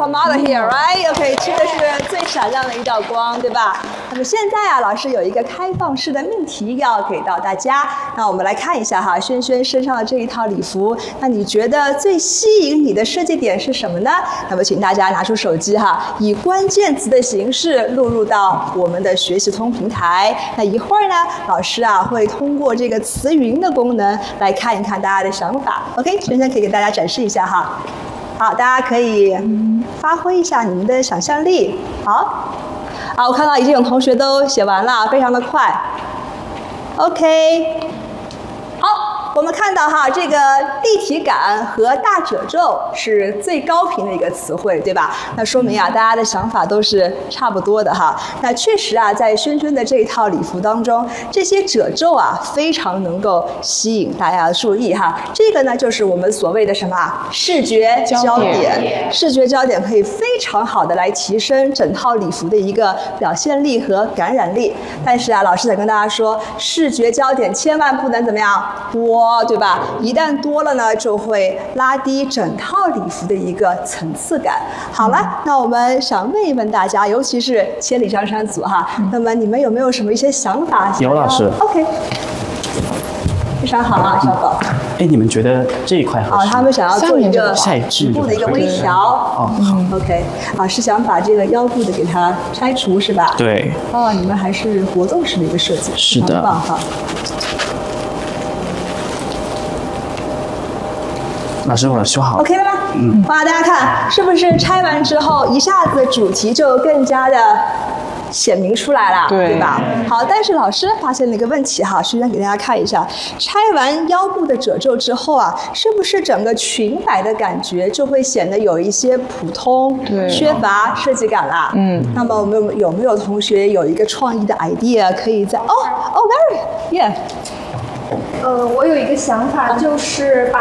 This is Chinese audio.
come out of here, right? OK， 吃的是最闪亮的一道光，对吧？那么现在啊，老师有一个开放式的命题要给到大家，那我们来看一下哈，萱萱身上的这一套礼服，那你觉得最吸引你的设计点是什么呢？那么请大家拿出手机哈，以关键词的形式录入到我们的学习通平台。那一会儿呢，老师啊会通过这个词云的功能来看一看大家的想法。OK， 萱萱可以给大家展示一下哈。好，大家可以发挥一下你们的想象力。好，我看到已经有同学都写完了，非常的快。OK， 好，我们看到哈，这个立体感和大褶皱是最高频的一个词汇，对吧？那说明啊，大家的想法都是差不多的哈。那确实啊，在萱萱的这一套礼服当中，这些褶皱啊，非常能够吸引大家的注意哈。这个呢，就是我们所谓的什么视觉焦点，视觉焦点可以非常好的来提升整套礼服的一个表现力和感染力。但是啊，老师想跟大家说，视觉焦点千万不能怎么样多，对吧？一旦多了呢，就会拉低整套礼服的一个层次感。好了，那我们想问一问大家，尤其是千里江山组哈，那么你们有没有什么一些想法？ 有老师。 OK， 非常好啊，小宝。 哎，你们觉得这一块合适？ 他们想要做一个局部的一个微调。 哦，好。 OK， 是想把这个腰部的给它拆除是吧？ 对。 你们还是活动式的一个设计， 是的。 很棒哈。 老师，我修好了。 OK 了吗？哇，大家看，是不是拆完之后一下子主题就更加的显明出来了，对吧？好，但是老师发现了一个问题哈，萱萱给大家看一下，拆完腰部的褶皱之后啊，是不是整个裙摆的感觉就会显得有一些普通，缺乏设计感啦？那么我们有没有同学有一个创意的 idea 可以在very yeah。 我有一个想法，就是把